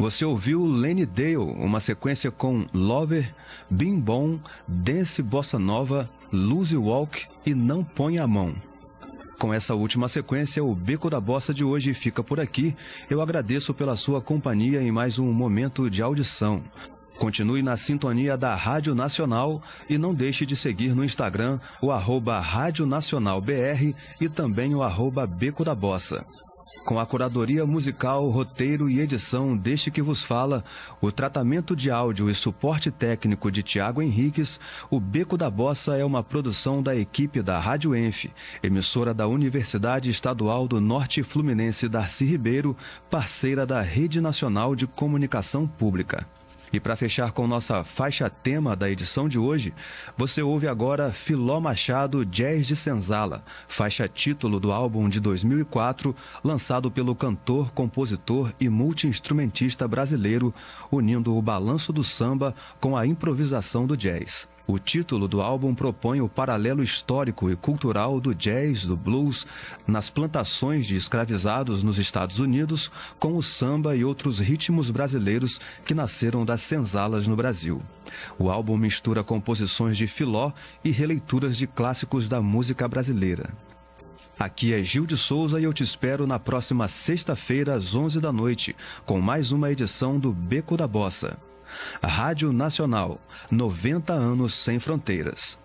Você ouviu Lenny Dale, uma sequência com Lover, Bim Bom, Dance Bossa Nova, Lose Walk e Não Põe a Mão. Com essa última sequência, o Beco da Bossa de hoje fica por aqui. Eu agradeço pela sua companhia em mais um momento de audição. Continue na sintonia da Rádio Nacional e não deixe de seguir no Instagram o @Rádio Nacional BR e também o @Beco da Bossa. Com a curadoria musical, roteiro e edição deste que vos fala, o tratamento de áudio e suporte técnico de Tiago Henriques, o Beco da Bossa é uma produção da equipe da Rádio Enf, emissora da Universidade Estadual do Norte Fluminense Darcy Ribeiro, parceira da Rede Nacional de Comunicação Pública. E para fechar com nossa faixa tema da edição de hoje, você ouve agora Filó Machado Jazz de Senzala, faixa título do álbum de 2004, lançado pelo cantor, compositor e multi-instrumentista brasileiro, unindo o balanço do samba com a improvisação do jazz. O título do álbum propõe o paralelo histórico e cultural do jazz, do blues, nas plantações de escravizados nos Estados Unidos, com o samba e outros ritmos brasileiros que nasceram das senzalas no Brasil. O álbum mistura composições de Filó e releituras de clássicos da música brasileira. Aqui é Gil de Souza e eu te espero na próxima sexta-feira às 11 da noite, com mais uma edição do Beco da Bossa. Rádio Nacional, 90 anos sem fronteiras.